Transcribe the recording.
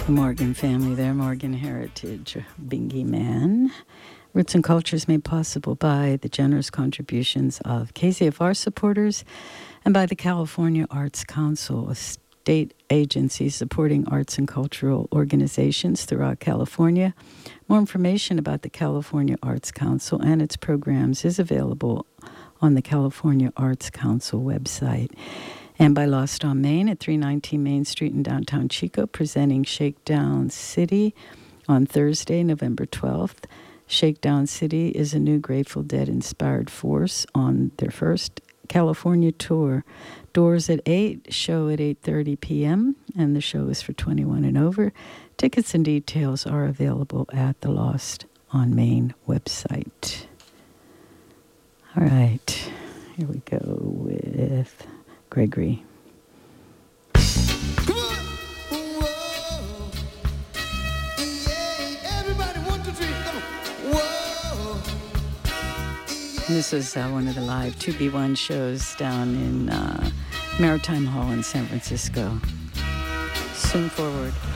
The Morgan family there, Morgan Heritage, Bingy Man. Roots and Cultures made possible by the generous contributions of KZFR supporters and by the California Arts Council, a state agency supporting arts and cultural organizations throughout California. More information about the California Arts Council and its programs is available on the California Arts Council website. And by Lost on Main at 319 Main Street in downtown Chico, presenting Shakedown City on Thursday, November 12th. Shakedown City is a new Grateful Dead-inspired force on their first California tour. Doors at 8, show at 8:30 p.m., and the show is for 21 and over. Tickets and details are available at the Lost on Main website. All right, here we go with Gregory. Come on! Whoa. Yeah, everybody, 1, 2, 3, come on. Whoa. And this is one of the live 2B1 shows down in Maritime Hall in San Francisco. Soon forward.